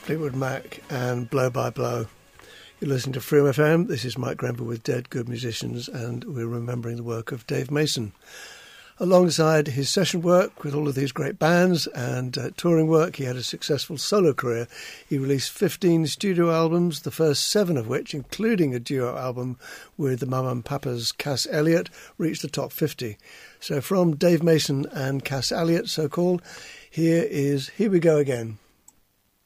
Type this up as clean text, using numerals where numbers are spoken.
Fleetwood Mac and Blow by Blow. You're listening to Freedom FM. This is Mike Grenville with Dead Good Musicians, and we're remembering the work of Dave Mason. Alongside his session work with all of these great bands and touring work, he had a successful solo career. He released 15 studio albums, the first 7 of which, including a duo album with the Mama and Papas Cass Elliot, reached the top 50. So from Dave Mason and Cass Elliot, so-called, here We Go Again.